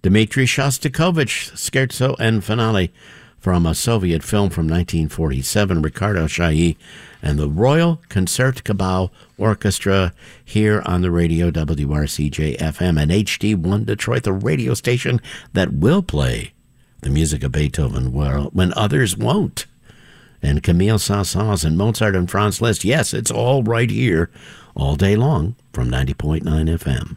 Dmitri Shostakovich, Scherzo and Finale from a Soviet film from 1947, Ricardo Chailly and the Royal Concertgebouw Orchestra here on the radio WRCJ-FM and HD1 Detroit, the radio station that will play the music of Beethoven when others won't. And Camille Saint-Saëns and Mozart and Franz Liszt, yes, it's all right here all day long from 90.9 FM.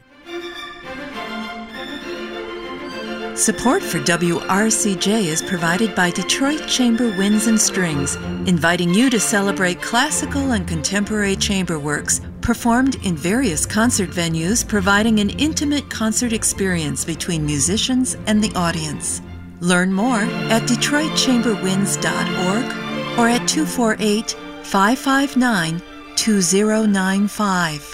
Support for WRCJ is provided by Detroit Chamber Winds and Strings, inviting you to celebrate classical and contemporary chamber works performed in various concert venues, providing an intimate concert experience between musicians and the audience. Learn more at DetroitChamberWinds.org or at 248-559-2095.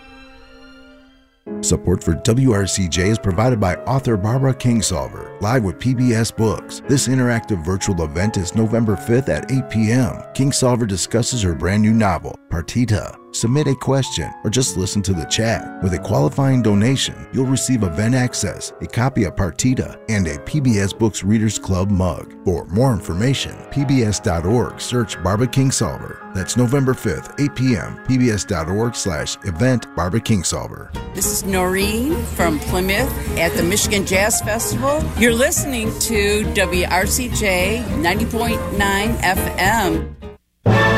Support for WRCJ is provided by author Barbara Kingsolver, live with PBS Books. This interactive virtual event is November 5th at 8 p.m. Kingsolver discusses her brand new novel, Partita. Submit a question or just listen to the chat. With a qualifying donation, you'll receive event access, a copy of Partita, and a PBS Books Readers Club mug. For more information, pbs.org, search Barbara Kingsolver. That's November 5th, 8 p.m., pbs.org/event Barbara Kingsolver. This is Noreen from Plymouth at the Michigan Jazz Festival. You're listening to WRCJ 90.9 FM.